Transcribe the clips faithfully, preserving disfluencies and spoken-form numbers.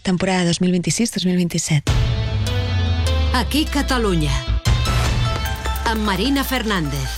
temporada dos mil vint-i-sis dos mil vint-i-set. Aquí Catalunya, amb Marina Fernández.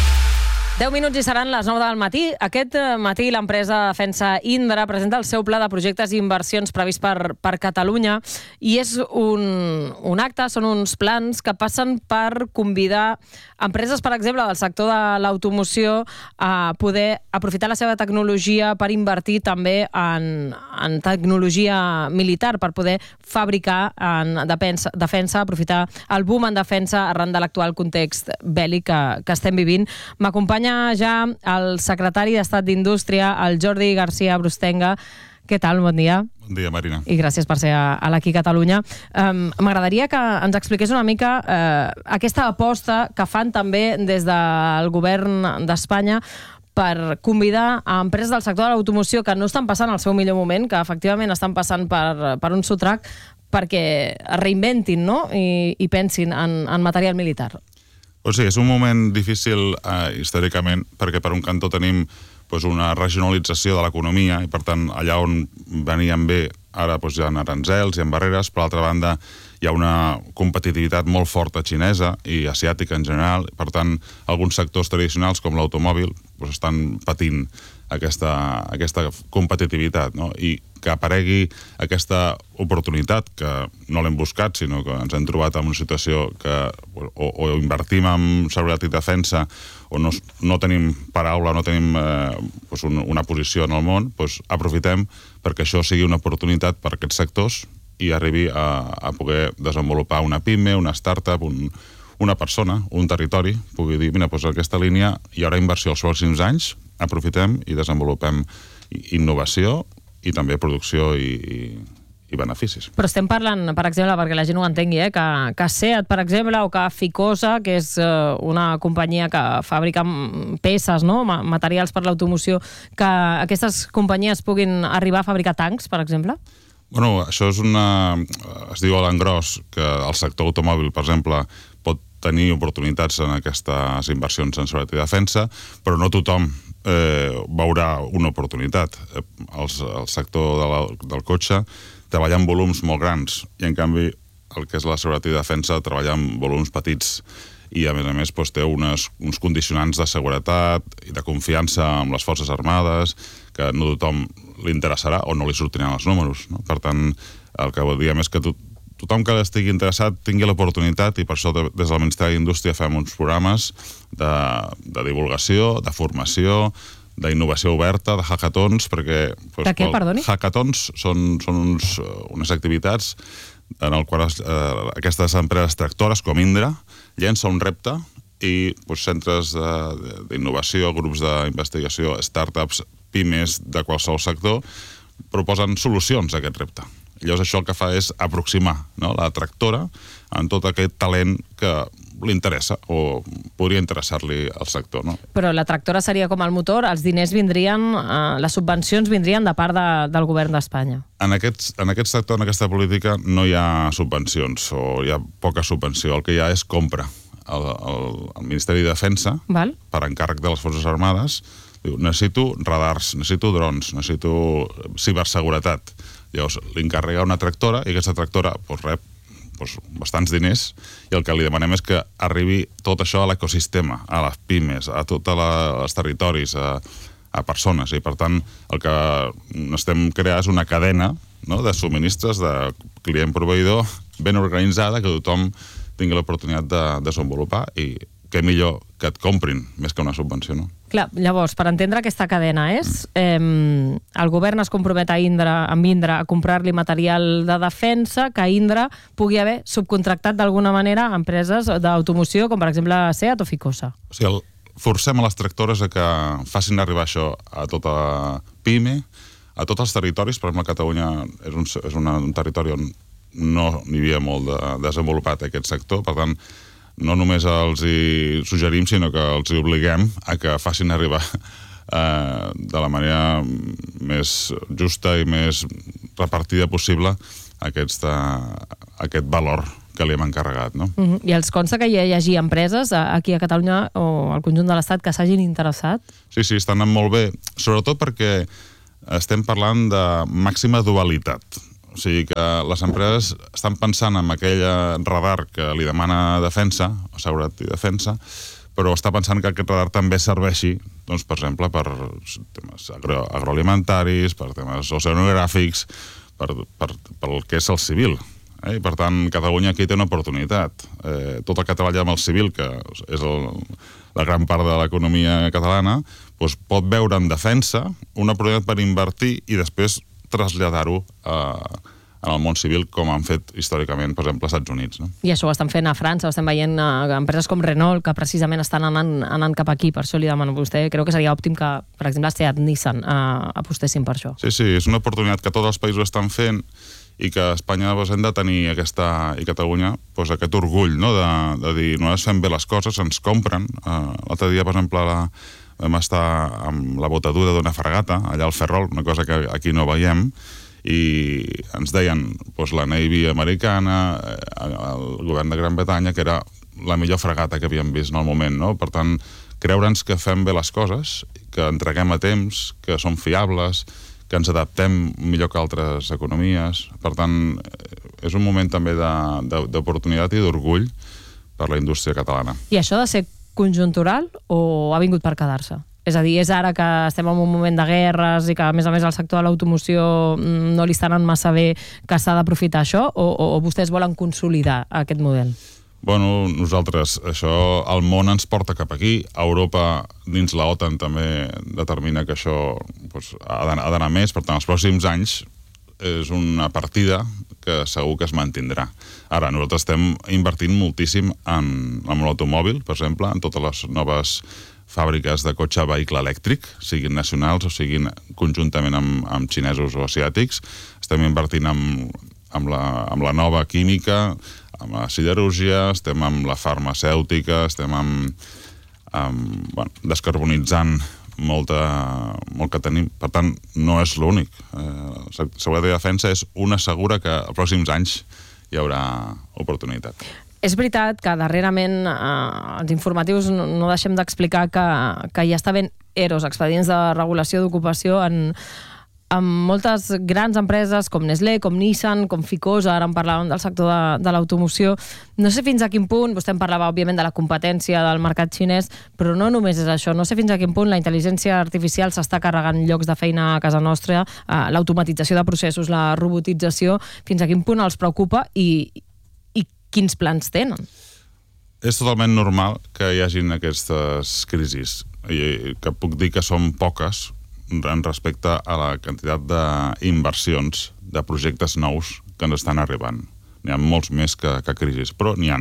deu minuts i seran les nou del matí. Aquest matí l'empresa Defensa Indra presenta el seu pla de projectes i inversions previst per, per Catalunya i és un, un acte, són uns plans que passen per convidar empreses, per exemple, del sector de l'automoció a poder aprofitar la seva tecnologia per invertir també en, en tecnologia militar, per poder fabricar en defensa, defensa, aprofitar el boom en defensa arran de l'actual context bèl·lic que, que estem vivint. M'acompanya ja el secretari d'Estat d'Indústria, el Jordi García Brustenga. Què tal? Bon dia. Bon dia, Marina. I gràcies per ser a, a l'Aquí Catalunya. Um, M'agradaria que ens expliqués una mica uh, aquesta aposta que fan també des del govern d'Espanya per convidar a empreses del sector de l'automoció que no estan passant el seu millor moment, que efectivament estan passant per, per un sotrac, perquè es reinventin, no? I, i pensin en, en material militar. O sigui, és un moment difícil eh, històricament, perquè per un cantó tenim pues, una regionalització de l'economia i, per tant, allà on venien bé, ara pues, hi ha aranzels, hi ha barreres. Per l'altra banda, hi ha una competitivitat molt forta xinesa i asiàtica en general. Per tant, alguns sectors tradicionals, com l'automòbil, pues, estan patint aquesta, aquesta competitivitat, no? I que aparegui aquesta oportunitat, que no l'hem buscat, sinó que ens hem trobat en una situació que o, o invertim en seguretat i defensa o no, no tenim paraula, no tenim eh, pues un, una posició en el món, pues aprofitem perquè això sigui una oportunitat per aquests sectors i arribi a, a poder desenvolupar una pime, una startup, un, una persona, un territori, pugui dir, mira, pues aquesta línia hi haurà inversió als pròxims anys, aprofitem i desenvolupem innovació i també producció i, i, i beneficis. Però estem parlant, per exemple, perquè la gent ho entengui, eh, que, que SEAT, per exemple, o que Ficosa, que és eh, una companyia que fabrica peces, no? materials per l'automoció, que aquestes companyies puguin arribar a fabricar tancs, per exemple? Bueno, això és una... es diu a l'engròs que el sector automòbil, per exemple, pot tenir oportunitats en aquestes inversions en seguretat i defensa, però no tothom eh, veurà una oportunitat. El, el sector de la, del cotxe treballa en volums molt grans i, en canvi, el que és la seguretat i defensa treballa en volums petits i, a més a més, doncs, té unes, uns condicionants de seguretat i de confiança amb les forces armades que no tothom li interessarà o no li sortiran els números, no? Per tant, el que diem és que tot, tothom que estigui interessat tingui l'oportunitat i per això de, des del Ministeri d'Indústria fem uns programes de, de divulgació, de formació, d'innovació oberta, de hackathons, perquè... Doncs, de què, perdoni? Hackathons són, són uns, unes activitats en el qual eh, aquestes empreses tractores com Indra llença un repte i doncs, centres d'innovació, grups d'investigació, startups, pimes de qualsevol sector proposen solucions a aquest repte. Llavors això el que fa és aproximar, no?, la tractora en tot aquest talent que li interessa o podria interessar-li al sector, no? Però la tractora seria com el motor, els diners vindrien, eh, les subvencions vindrien de part de, del govern d'Espanya. En aquest, en aquest sector, en aquesta política, no hi ha subvencions o hi ha poca subvenció. El que hi ha és compra. El, el, el Ministeri de Defensa, Val. per encàrrec de les Forces Armades, diu, necessito radars, necessito drons, necessito ciberseguretat. Llavors, li encarrega una tractora i aquesta tractora doncs, rep doncs, bastants diners i el que li demanem és que arribi tot això a l'ecosistema, a les pimes, a tots els territoris, a, a persones. I, per tant, el que estem creant és una cadena, no?, de subministres, de client-proveïdor ben organitzada, que tothom tingui l'oportunitat de desenvolupar i què millor que et comprin, més que una subvenció, no? Clar, llavors, per entendre aquesta cadena és, eh, el govern es compromet a Indra, amb Indra a comprar-li material de defensa que Indra pugui haver subcontractat d'alguna manera a empreses d'automoció, com per exemple SEAT o Ficosa. O sigui, el, forcem a les tractores a que facin arribar això a tota PIME, a tots els territoris. Per exemple, Catalunya és un, és una, un territori on no n'hi havia molt de, desenvolupat aquest sector, per tant, no només els hi suggerim, sinó que els hi obliguem a que facin arribar eh, de la manera més justa i més repartida possible aquest, aquest valor que li hem encarregat, no? Uh-huh. I els consta que hi hagi empreses aquí a Catalunya o al conjunt de l'Estat que s'hagin interessat? Sí, sí, estan anant molt bé, sobretot perquè estem parlant de màxima dualitat. O sigui que les empreses estan pensant en aquell radar que li demana defensa, o seguretat i defensa, però està pensant que aquest radar també serveixi, doncs, per exemple, per temes agro agroalimentaris, per temes oceanogràfics, per, per, per el que és el civil. Eh? I, per tant, Catalunya aquí té una oportunitat. Eh, tot el que treballa amb el civil, que és el, la gran part de l'economia catalana, doncs pot veure en defensa una oportunitat per invertir i després traslladar-ho a, en el món civil, com han fet històricament, per exemple, als Estats Units. No? I això ho estan fent a França, ho estem veient a empreses com Renault, que precisament estan anant, anant cap aquí, per això li demano a vostè. Creu que seria òptim que, per exemple, Seat Nissan eh, apostessin per això. Sí, sí, és una oportunitat que tots els països estan fent i que Espanya doncs, hem de tenir aquesta, i Catalunya doncs, aquest orgull, no? de, de dir, nosaltres fem bé les coses, ens compren. Uh, L'altre dia, per exemple, la, vam estar amb la botadura d'una fragata, allà al Ferrol, una cosa que aquí no veiem, i ens deien doncs, la Navy americana, el govern de Gran Bretanya, que era la millor fragata que havíem vist en el moment. No? Per tant, creure'ns que fem bé les coses, que entreguem a temps, que som fiables, que ens adaptem millor que altres economies. Per tant, és un moment també d'oportunitat i d'orgull per la indústria catalana. I això ha de ser conjuntural o ha vingut per quedar-se? És a dir, és ara que estem en un moment de guerres i que, a més a més, el sector de l'automoció no li està anant massa bé, que s'ha d'aprofitar això, o, o vostès volen consolidar aquest model? Bueno, nosaltres, això, el món ens porta cap aquí. Europa, dins la OTAN, també determina que això doncs, ha d'anar més. Per tant, els pròxims anys és una partida que segur que es mantindrà. Ara, nosaltres estem invertint moltíssim en, en l'automòbil, per exemple, en totes les noves fàbriques de cotxe a vehicle elèctric, siguin nacionals o siguin conjuntament amb, amb xinesos o asiàtics. Estem invertint en, en, la, en la nova química, amb la siderúrgia, estem amb la farmacèutica, estem amb, amb, bueno, descarbonitzant molta, molt que tenim. Per tant, no és l'únic. Eh, seguretat i defensa és una segura que els pròxims anys hi haurà oportunitat. És veritat que darrerament eh, els informatius no, no deixem d'explicar que, que hi està havent E R Os, expedients de regulació d'ocupació en amb moltes grans empreses com Nestlé, com Nissan, com Ficosa, ara en parlàvem del sector de, de l'automoció. No sé fins a quin punt, vostè en parlava òbviament de la competència del mercat xinès, però no només és això, no sé fins a quin punt la intel·ligència artificial s'està carregant llocs de feina a casa nostra, eh, l'automatització de processos, la robotització, fins a quin punt els preocupa i, i quins plans tenen? És totalment normal que hi hagin aquestes crisis, i que puc dir que són poques, en respecte a la quantitat d'inversions, de projectes nous que ens estan arribant. N'hi ha molts més que, que crisis, però n'hi ha.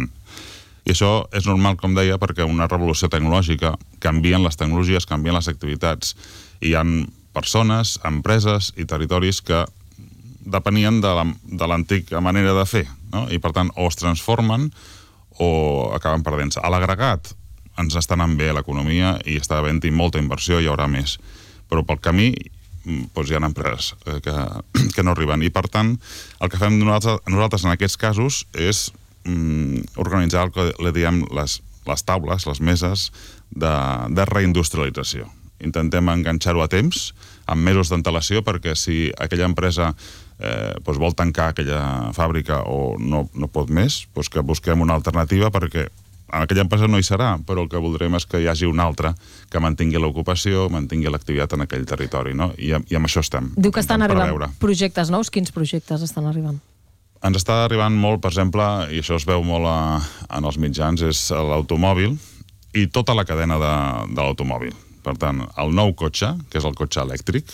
I això és normal, com deia, perquè una revolució tecnològica, canvien les tecnologies, canvien les activitats, i hi ha persones, empreses i territoris que depenien de l'antiga manera de fer, no? I per tant o es transformen o acaben perdent-se. A l'agregat ens està anant bé l'economia i està havent-hi molta inversió, hi haurà més. Però pel camí doncs hi ha empreses que, que no arriben. I, per tant, el que fem nosaltres, nosaltres en aquests casos és mm, organitzar el que li diem les, les taules, les meses de, de reindustrialització. Intentem enganxar-ho a temps, amb mesos d'antelació, perquè si aquella empresa eh, doncs vol tancar aquella fàbrica o no, no pot més, doncs que busquem una alternativa, perquè aquella empresa no hi serà, però el que voldrem és que hi hagi una altra que mantingui l'ocupació, mantingui l'activitat en aquell territori, no? I, I amb això estem. Diu que estan arribant projectes nous. Quins projectes estan arribant? Ens està arribant molt, per exemple, i això es veu molt a, en els mitjans, és l'automòbil i tota la cadena de, de l'automòbil. Per tant, el nou cotxe, que és el cotxe elèctric,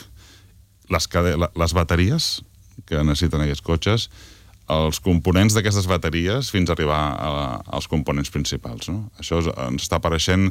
les, les bateries que necessiten aquests cotxes, els components d'aquestes bateries fins a arribar a, als components principals. No? Això ens està apareixent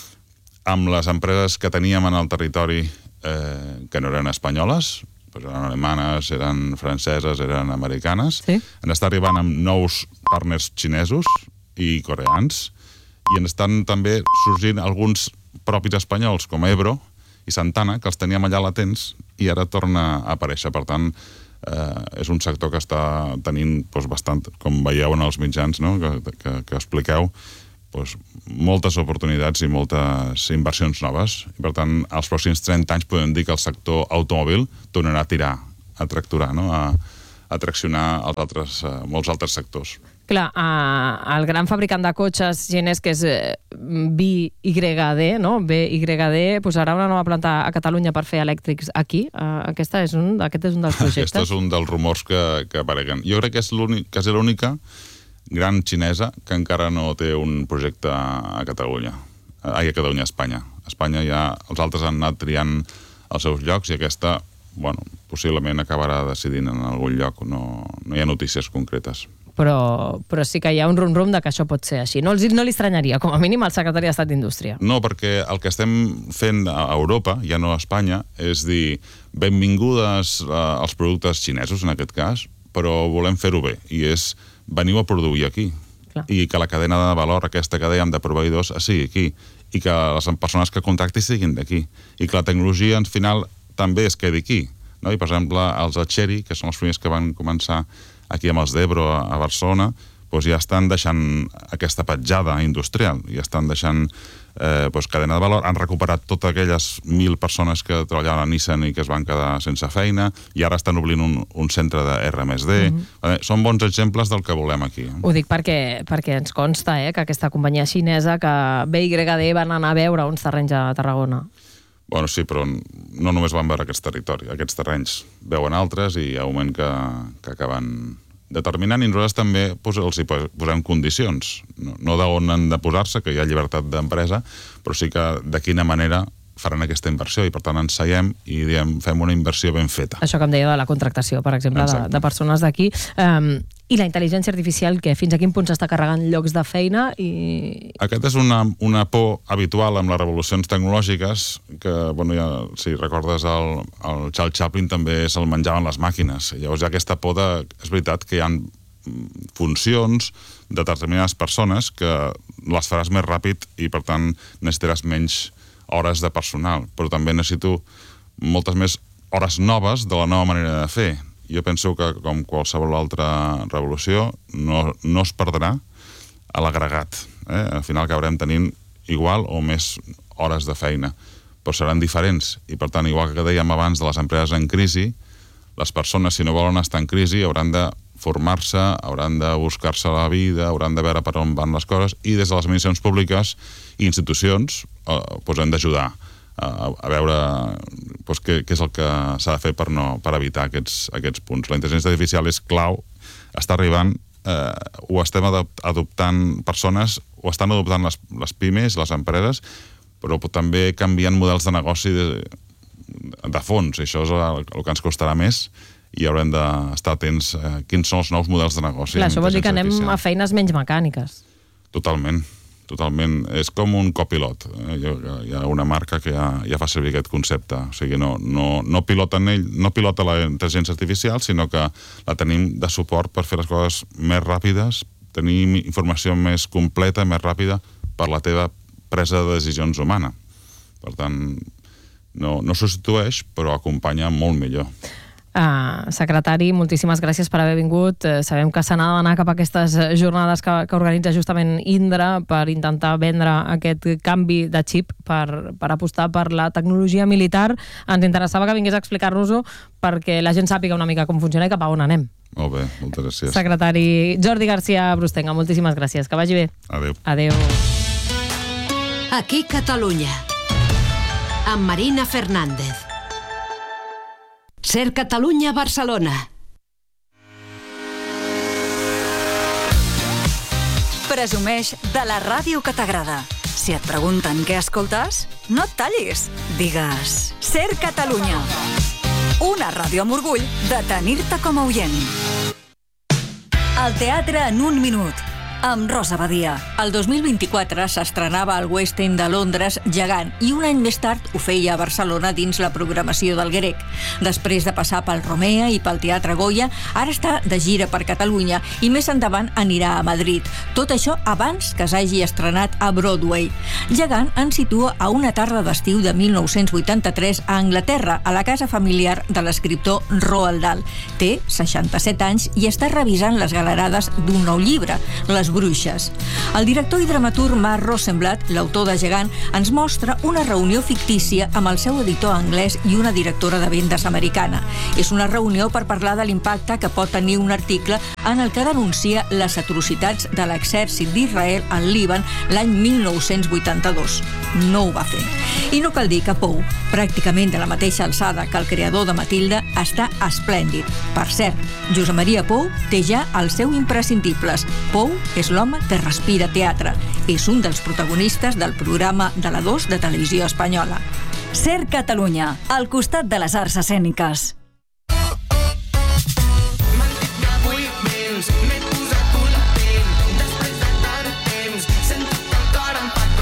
amb les empreses que teníem en el territori eh, que no eren espanyoles, doncs eren alemanes, eren franceses, eren americanes. Sí. Ens està arribant amb nous partners xinesos i coreans, i ens estan també sorgint alguns propis espanyols, com Ebro i Santana, que els teníem allà latents i ara torna a aparèixer. Per tant, eh, és un sector que està tenint doncs, bastant, com veieu en els mitjans, no? que, que, que expliqueu, doncs, moltes oportunitats i moltes inversions noves. I per tant, als pròxims trenta anys podem dir que el sector automòbil tornarà a tirar, a tractorar, no? a, atraccionar els altres, eh, molts altres sectors. Clar, eh, el gran fabricant de cotxes xinès, que és B Y D, no? B Y D, posarà una nova planta a Catalunya per fer elèctrics aquí. Uh, aquesta és un, aquest és un dels projectes. Aquest és un dels rumors que, que apareguen. Jo crec que és l'única gran xinesa que encara no té un projecte a Catalunya. Ai, a Catalunya, a Espanya. A Espanya ja els altres han anat triant els seus llocs i aquesta, bueno, possiblement acabarà decidint en algun lloc. No, no hi ha notícies concretes. Però, però sí que hi ha un rum-rum de que això pot ser així. No, els, no li estranyaria, com a mínim, al secretari d'Estat d'Indústria. No, perquè el que estem fent a Europa, ja no a Espanya, és dir, benvingudes als productes xinesos, en aquest cas, però volem fer-ho bé, i és veniu a produir aquí. Clar. I que la cadena de valor, aquesta cadena de proveïdors, sigui aquí, i que les persones que contracti siguin d'aquí, i que la tecnologia, en final, també es quedi aquí. No? I, per exemple, els Chery, que són els primers que van començar aquí amb els d'Ebro a Barcelona, doncs ja estan deixant aquesta petjada industrial, ja estan deixant eh, doncs cadena de valor, han recuperat totes aquelles mil persones que treballaven a Nissan i que es van quedar sense feina, i ara estan obrint un, un centre de R més D. Mm-hmm. Són bons exemples del que volem aquí. Ho dic perquè, perquè ens consta eh, que aquesta companyia xinesa, que B Y D van anar a veure uns terrenys a Tarragona. Bueno, sí, però no només van veure aquests territoris, aquests terrenys veuen altres i hi ha un moment que, que acaben determinant, i nosaltres també doncs, els hi posem condicions, no, no d'on han de posar-se, que hi ha llibertat d'empresa, però sí que de quina manera faran aquesta inversió, i per tant ens seiem i diem, fem una inversió ben feta. Això que em deia de la contractació, per exemple, de, de persones d'aquí. Um, I la intel·ligència artificial, que fins a quin punt s'està carregant llocs de feina? I... Aquest és una, una por habitual amb les revolucions tecnològiques, que, bueno, ja, si recordes, el, el Charles Chaplin també se'l menjaven les màquines. Llavors hi ha aquesta por de... És veritat que hi ha funcions de determinades persones que les faràs més ràpid i, per tant, necessitaràs menys hores de personal, però també necessito moltes més hores noves de la nova manera de fer. Jo penso que, com qualsevol altra revolució, no, no es perdrà a l'agregat. Eh? Al final acabarem tenint igual o més hores de feina, però seran diferents. I, per tant, igual que dèiem abans de les empreses en crisi, les persones, si no volen estar en crisi, hauran de formar-se, hauran de buscar-se la vida, hauran de veure per on van les coses, i des de les administracions públiques i institucions eh, doncs hem d'ajudar a, a veure doncs, què, què és el que s'ha de fer per, no, per evitar aquests, aquests punts. La intel·ligència artificial és clau, està arribant, eh, ho estem adoptant persones, ho estan adoptant les, les pimes, les empreses, però també canviant models de negoci de, de fons. Això és el, el que ens costarà més, i haurem d'estar atents a quins són els nous models de negoci. Clar, això vol dir que anem a feines menys mecàniques. Totalment, totalment. És com un copilot. Hi ha una marca que ja, ja fa servir aquest concepte. O sigui, no, no, no, piloten ell, no pilota la intel·ligència artificial, sinó que la tenim de suport per fer les coses més ràpides, tenir informació més completa, més ràpida, per la teva presa de decisions humana. Per tant, no, no substitueix, però acompanya molt millor. Uh, secretari, moltíssimes gràcies per haver vingut. Uh, sabem que se n'ha d'anar cap a aquestes jornades que, que organitza justament Indra per intentar vendre aquest canvi de xip per, per apostar per la tecnologia militar. Ens interessava que vingués a explicar-nos-ho perquè la gent sàpiga una mica com funciona i cap a on anem. Molt bé, moltes gràcies. Secretari Jordi García Brustenga, moltíssimes gràcies. Que vagi bé. Adéu. Adéu. Aquí Catalunya, amb Marina Fernández. Ser Catalunya, Barcelona. Presumeix de la ràdio que t'agrada. Si et pregunten què escoltes, no et tallis. Digues Ser Catalunya. Una ràdio amb orgull de tenir-te com a oient. El teatre en un minut, amb Rosa Badia. El dos mil vint-i-quatre s'estrenava al West End de Londres Gegant i un any més tard ho feia a Barcelona dins la programació del Grec. Després de passar pel Romea i pel Teatre Goya, ara està de gira per Catalunya i més endavant anirà a Madrid. Tot això abans que s'hagi estrenat a Broadway. Gegant ens situa a una tarda d'estiu de mil nou-cents vuitanta-tres a Anglaterra, a la casa familiar de l'escriptor Roald Dahl. Té seixanta-set anys i està revisant les galerades d'un nou llibre, Les Les bruixes. El director i dramaturg Mark Rosenblatt, l'autor de Gegant, ens mostra una reunió fictícia amb el seu editor anglès i una directora de vendes americana. És una reunió per parlar de l'impacte que pot tenir un article en el que denuncia les atrocitats de l'exèrcit d'Israel al Líban l'any mil nou-cents vuitanta-dos. No ho va fer. I no cal dir que Poe, pràcticament de la mateixa alçada que el creador de Matilda, està esplèndid. Per cert, Josep Maria Pou té ja el seu imprescindibles. Pou és l'home que respira teatre. És un dels protagonistes del programa de la dos de Televisió Espanyola. Ser Catalunya, al costat de les arts escèniques.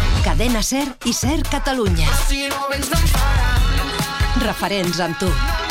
Cadena Ser i Ser Catalunya. Referents amb tu.